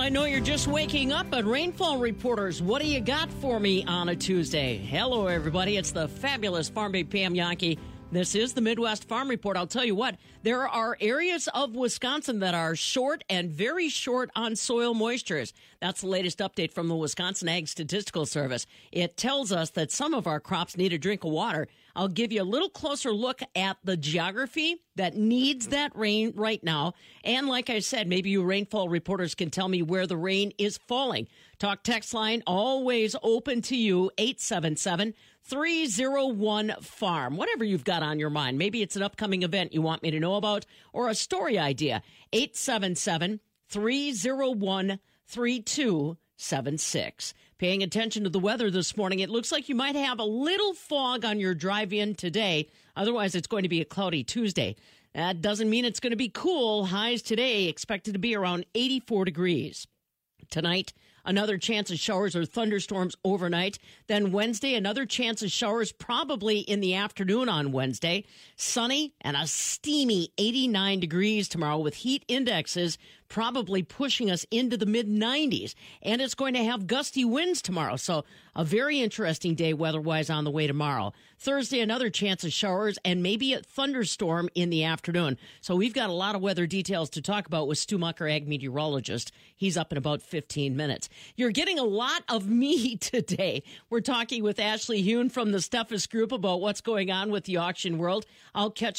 I know you're just waking up, but Rainfall Reporters, what do you got for me on a Tuesday? Hello, everybody. It's the fabulous Farm Babe Pam Yankee. This is the Midwest Farm Report. I'll tell you what, there are areas of Wisconsin that are short and very short on soil moistures. That's the latest update from the Wisconsin Ag Statistical Service. It tells us that some of our crops need a drink of water. I'll give you a little closer look at the geography that needs that rain right now. And like I said, maybe you rainfall reporters can tell me where the rain is falling. Talk text line, always open to you, 877-301-FARM. Whatever you've got on your mind. Maybe it's an upcoming event you want me to know about or a story idea. 877-301-3276. Paying attention to the weather this morning, it looks like you might have a little fog on your drive in today. Otherwise, it's going to be a cloudy Tuesday. That doesn't mean it's going to be cool. Highs today expected to be around 84 degrees. Tonight, another chance of showers or thunderstorms overnight. Then Wednesday, another chance of showers probably in the afternoon on Wednesday. Sunny and a steamy 89 degrees tomorrow with heat indexes probably pushing us into the mid-90s. And it's going to have gusty winds tomorrow. So a very interesting day weather-wise on the way tomorrow. Thursday, another chance of showers and maybe a thunderstorm in the afternoon. So we've got a lot of weather details to talk about with Stu Mucker, ag meteorologist. He's up in about 15 minutes. You're getting a lot of me today. We're talking with Ashley Hune from the Steffes Group about what's going on with the auction world. I'll catch